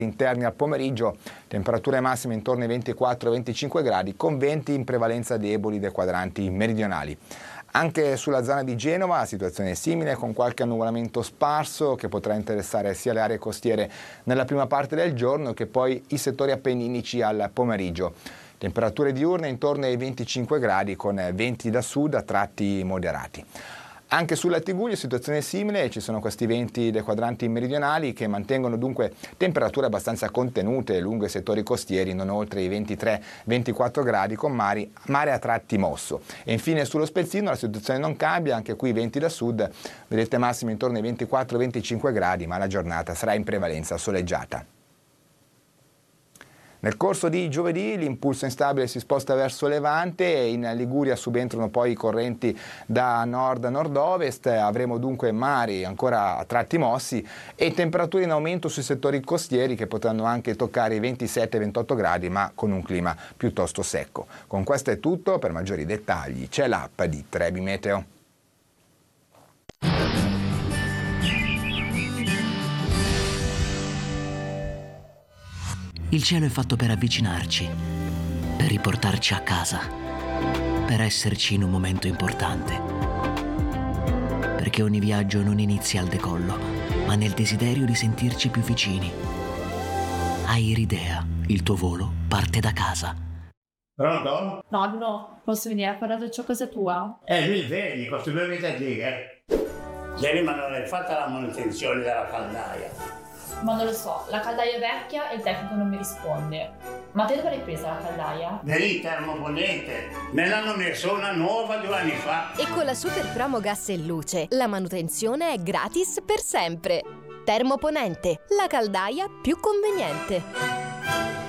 interni al pomeriggio, temperature massime intorno ai 24-25 gradi, con venti in prevalenza deboli dai quadranti meridionali. Anche sulla zona di Genova la situazione è simile, con qualche annuvolamento sparso che potrà interessare sia le aree costiere nella prima parte del giorno che poi i settori appenninici al pomeriggio. Temperature diurne intorno ai 25 gradi con venti da sud a tratti moderati. Anche sulla Tiguglio situazione simile, ci sono questi venti dei quadranti meridionali che mantengono dunque temperature abbastanza contenute lungo i settori costieri, non oltre i 23-24 gradi con mare a tratti mosso. E infine sullo Spezzino la situazione non cambia, anche qui venti da sud, vedete massimo intorno ai 24-25 gradi, ma la giornata sarà in prevalenza soleggiata. Nel corso di giovedì l'impulso instabile si sposta verso levante e in Liguria subentrano poi i correnti da nord a nord-ovest, avremo dunque mari ancora a tratti mossi e temperature in aumento sui settori costieri che potranno anche toccare i 27-28 gradi ma con un clima piuttosto secco. Con questo è tutto, per maggiori dettagli c'è l'app di Trebi Meteo. Il cielo è fatto per avvicinarci, per riportarci a casa, per esserci in un momento importante. Perché ogni viaggio non inizia al decollo, ma nel desiderio di sentirci più vicini. Airidea, il tuo volo parte da casa. Pronto? Nonno, posso venire a parlare ciò casa tua? Mi svegli, questo 2 mesi a dire. Ieri ma non hai fatto la manutenzione della caldaia. Ma non lo so, la caldaia è vecchia e il tecnico non mi risponde. Ma te dove l'hai presa la caldaia? Vedi, termoponente. Me l'hanno messo una nuova 2 anni fa. E con la super promo gas e luce, la manutenzione è gratis per sempre. Termoponente, la caldaia più conveniente.